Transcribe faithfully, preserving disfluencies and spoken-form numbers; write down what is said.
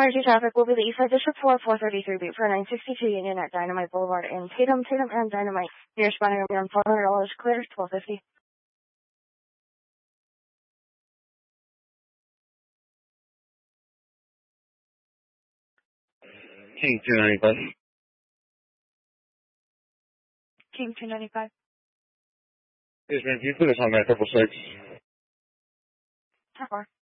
emergency traffic will be the Eastside District four, four thirty-three beat for nine sixty-two Union at Dynamite Boulevard in Tatum, Tatum and Dynamite. Near responding around four hundred dollars clear, twelve fifty. King two ninety-five. King two ninety-five. Yes, ma'am. Can you put us on that triple six? How far?